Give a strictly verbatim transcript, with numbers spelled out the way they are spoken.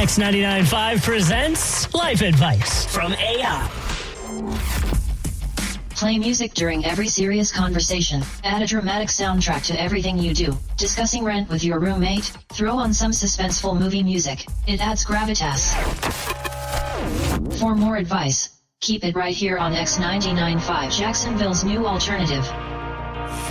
X ninety-nine point five presents Life Advice from A I. Play music during every serious conversation. Add a dramatic soundtrack to everything you do. Discussing rent with your roommate? Throw on some suspenseful movie music. It adds gravitas. For more advice, keep it right here on X ninety-nine point five, Jacksonville's new alternative.